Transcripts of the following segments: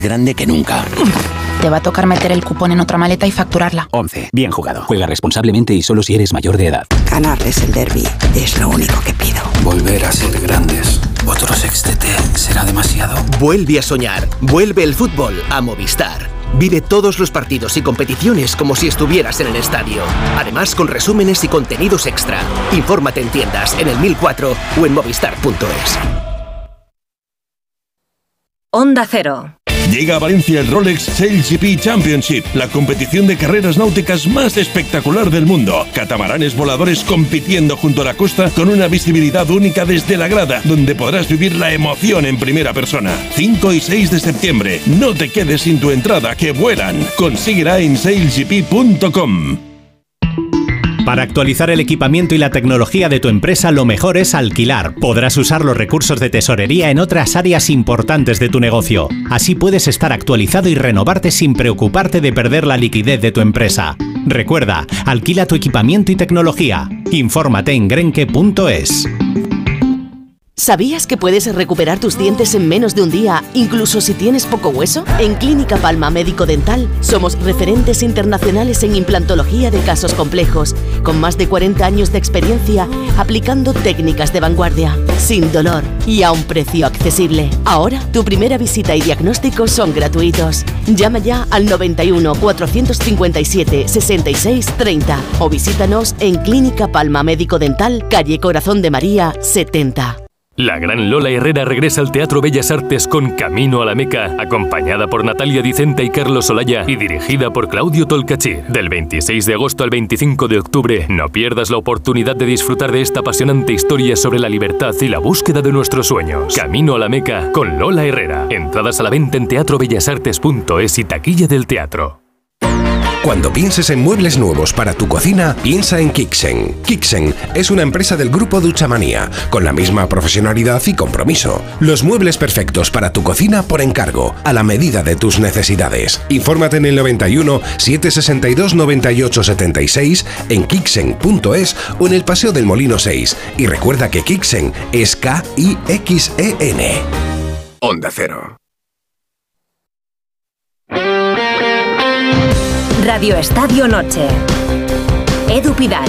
grande que nunca. Te va a tocar meter el cupón en otra maleta y facturarla. 11. Bien jugado. Juega responsablemente y solo si eres mayor de edad. Ganarles el derbi es lo único que pido. Volver a ser grandes. ¿Otro sextete será demasiado? Vuelve a soñar. Vuelve el fútbol a Movistar. Vive todos los partidos y competiciones como si estuvieras en el estadio. Además, con resúmenes y contenidos extra. Infórmate en tiendas, en el 1004 o en movistar.es. Onda Cero. Llega a Valencia el Rolex SailGP Championship, la competición de carreras náuticas más espectacular del mundo. Catamaranes voladores compitiendo junto a la costa con una visibilidad única desde la grada, donde podrás vivir la emoción en primera persona. 5 y 6 de septiembre. No te quedes sin tu entrada, que vuelan. Consíguela en sailgp.com. Para actualizar el equipamiento y la tecnología de tu empresa, lo mejor es alquilar. Podrás usar los recursos de tesorería en otras áreas importantes de tu negocio. Así puedes estar actualizado y renovarte sin preocuparte de perder la liquidez de tu empresa. Recuerda, alquila tu equipamiento y tecnología. Infórmate en grenke.es. ¿Sabías que puedes recuperar tus dientes en menos de un día, incluso si tienes poco hueso? En Clínica Palma Médico Dental somos referentes internacionales en implantología de casos complejos, con más de 40 años de experiencia aplicando técnicas de vanguardia, sin dolor y a un precio accesible. Ahora, tu primera visita y diagnóstico son gratuitos. Llama ya al 91 457 66 30 o visítanos en Clínica Palma Médico Dental, calle Corazón de María 70. La gran Lola Herrera regresa al Teatro Bellas Artes con Camino a la Meca, acompañada por Natalia Dicenta y Carlos Olaya y dirigida por Claudio Tolcachir. Del 26 de agosto al 25 de octubre, no pierdas la oportunidad de disfrutar de esta apasionante historia sobre la libertad y la búsqueda de nuestros sueños. Camino a la Meca con Lola Herrera. Entradas a la venta en teatrobellasartes.es y taquilla del teatro. Cuando pienses en muebles nuevos para tu cocina, piensa en Kixen. Kixen es una empresa del grupo Duchamanía, con la misma profesionalidad y compromiso. Los muebles perfectos para tu cocina por encargo, a la medida de tus necesidades. Infórmate en el 91 762 98 76, en kixen.es o en el Paseo del Molino 6. Y recuerda que Kixen es K-I-X-E-N. Onda Cero. Radio Estadio Noche. Edu Pidal.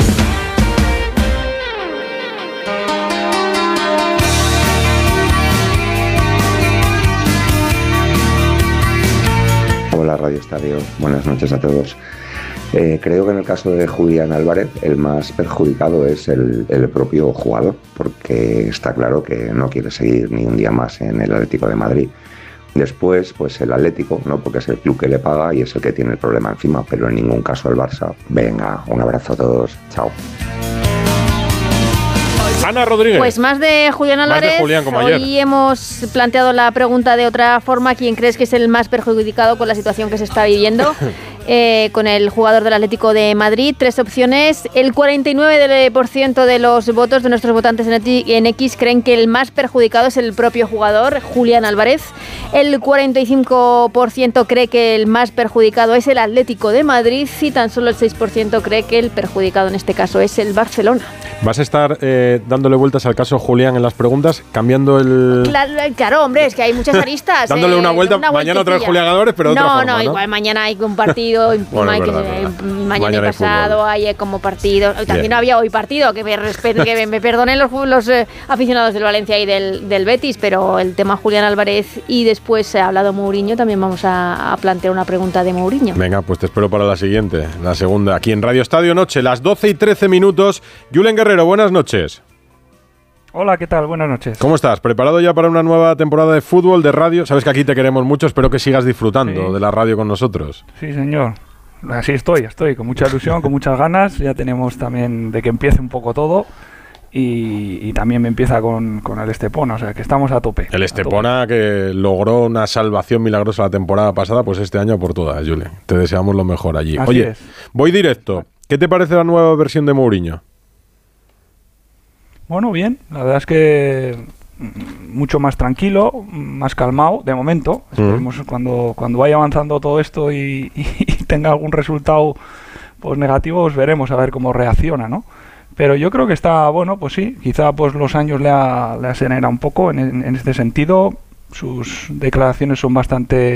Hola Radio Estadio, buenas noches a todos. Creo que en el caso de Julián Álvarez el más perjudicado es el propio jugador, porque está claro que no quiere seguir ni un día más en el Atlético de Madrid. Después, pues el Atlético, ¿no? Porque es el club que le paga y es el que tiene el problema encima, pero en ningún caso el Barça. Venga, un abrazo a todos. Chao. Ana Rodríguez. Pues más de Julián Álvarez. Más de Julián, como ayer. Hoy hemos planteado la pregunta de otra forma. ¿Quién crees que es el más perjudicado con la situación que se está viviendo? Con el jugador del Atlético de Madrid. 3 opciones. El 49% de los votos de nuestros votantes en X creen que el más perjudicado es el propio jugador, Julián Álvarez. El 45% cree que el más perjudicado es el Atlético de Madrid y tan solo el 6% cree que el perjudicado en este caso es el Barcelona. ¿Vas a estar dándole vueltas al caso Julián en las preguntas, cambiando el...? Claro, hombre, es que hay muchas aristas. Dándole una vuelta, mañana otra vez Julián Álvarez, pero de otra forma, ¿no? Igual mañana hay un partido, mañana y pasado hay como partido. También no había hoy partido, que me perdonen los aficionados del Valencia y del Betis, pero el tema Julián Álvarez y después se ha hablado Mourinho, también vamos a plantear una pregunta de Mourinho. Venga, pues te espero para la siguiente, la segunda, aquí en Radio Estadio Noche, las 12:13. Julen Guerrero, buenas noches. Hola, ¿qué tal? Buenas noches. ¿Cómo estás? ¿Preparado ya para una nueva temporada de fútbol, de radio? Sabes que aquí te queremos mucho, espero que sigas disfrutando de la radio con nosotros. Sí, señor. Así estoy, con mucha ilusión, con muchas ganas. Ya tenemos también de que empiece un poco todo. Y también me empieza con el Estepona, o sea que estamos a tope. El Estepona que logró una salvación milagrosa la temporada pasada, pues este año por todas, Julen. Te deseamos lo mejor allí. Así Oye, es. Voy directo. ¿Qué te parece la nueva versión de Mourinho? Bueno, bien. La verdad es que mucho más tranquilo, más calmado, de momento. Esperemos cuando vaya avanzando todo esto y tenga algún resultado pues negativo, pues veremos a ver cómo reacciona, ¿no? Pero yo creo que está, bueno, pues sí, quizá pues los años le acelera un poco en este sentido. sus declaraciones son bastante